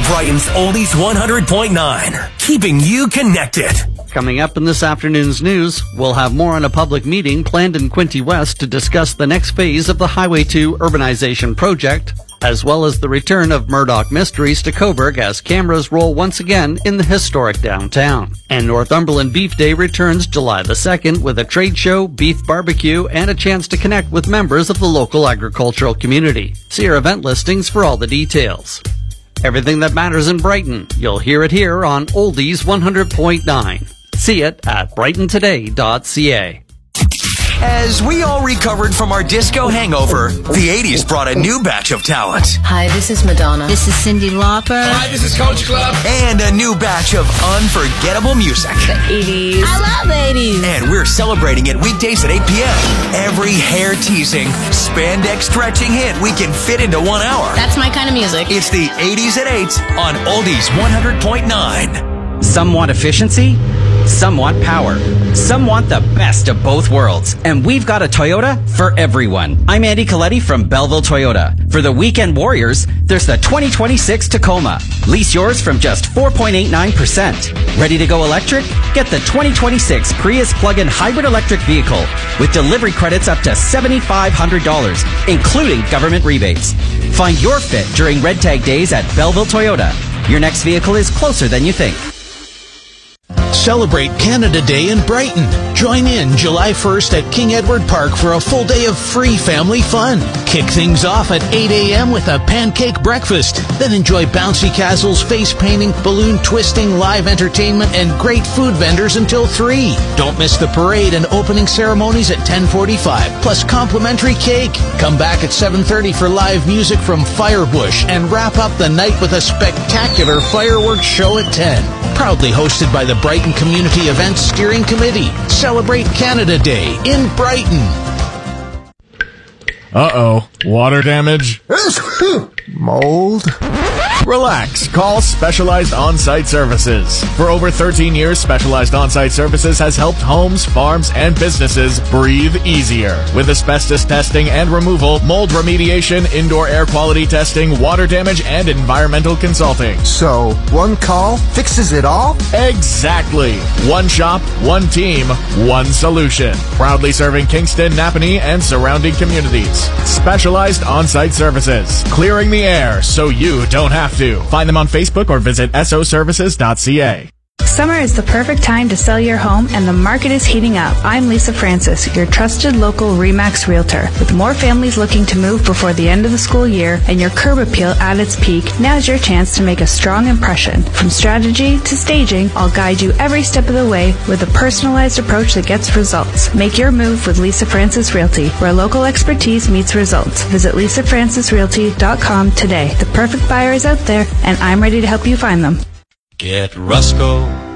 Brighton's Oldies 100.9, keeping you connected. Coming up in this afternoon's news, we'll have more on a public meeting planned in Quinte West to discuss the next phase of the Highway 2 urbanization project, as well as the return of Murdoch Mysteries to Coburg as cameras roll once again in the historic downtown. And Northumberland Beef Day returns July the 2nd with a trade show, beef barbecue, and a chance to connect with members of the local agricultural community. See our event listings for all the details. Everything that matters in Brighton, you'll hear it here on Oldies 100.9. See it at brightontoday.ca. As we all recovered from our disco hangover, the 80s brought a new batch of talent. Hi, this is Madonna. This is Cyndi Lauper. Hi, this is Coach Club. And a new batch of unforgettable music. The 80s. I love the 80s. And we're celebrating it weekdays at 8 p.m. Every hair-teasing, spandex stretching hit we can fit into 1 hour. That's my kind of music. It's the 80s at 8 on Oldies 100.9. Some want efficiency, some want power, some want the best of both worlds. And we've got a Toyota for everyone. I'm Andy Coletti from Belleville Toyota. For the weekend warriors, there's the 2026 Tacoma. Lease yours from just 4.89%. Ready to go electric? Get the 2026 Prius plug-in hybrid electric vehicle with delivery credits up to $7,500, including government rebates. Find your fit during Red Tag Days at Belleville Toyota. Your next vehicle is closer than you think. Celebrate Canada Day in Brighton. Join in July 1st at King Edward Park for a full day of free family fun. Kick things off at 8 a.m. with a pancake breakfast. Then enjoy bouncy castles, face painting, balloon twisting, live entertainment, and great food vendors until 3. Don't miss the parade and opening ceremonies at 10:45, plus complimentary cake. Come back at 7:30 for live music from Firebush and wrap up the night with a spectacular fireworks show at 10. Proudly hosted by the Brighton Community Events Steering Committee. Celebrate Canada Day in Brighton. Uh-oh. Water damage? Mold? Relax. Call Specialized On-Site Services. For over 13 years, Specialized On-Site Services has helped homes, farms, and businesses breathe easier. With asbestos testing and removal, mold remediation, indoor air quality testing, water damage, and environmental consulting. So, one call fixes it all? Exactly. One shop, one team, one solution. Proudly serving Kingston, Napanee, and surrounding communities. Specialized On-Site Services. Clearing the air so you don't have to. Find them on Facebook or visit soservices.ca. Summer is the perfect time to sell your home, and the market is heating up. I'm Lisa Francis, your trusted local RE/MAX realtor. With more families looking to move before the end of the school year and your curb appeal at its peak, now's your chance to make a strong impression. From strategy to staging, I'll guide you every step of the way with a personalized approach that gets results. Make your move with Lisa Francis Realty, where local expertise meets results. Visit lisafrancisrealty.com today. The perfect buyer is out there, and I'm ready to help you find them. Get Rusco